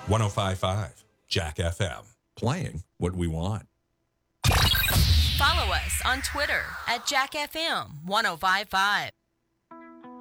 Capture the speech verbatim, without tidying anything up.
one oh five point five Jack F M. Playing what we want. Follow us on Twitter at Jack F M ten fifty-five.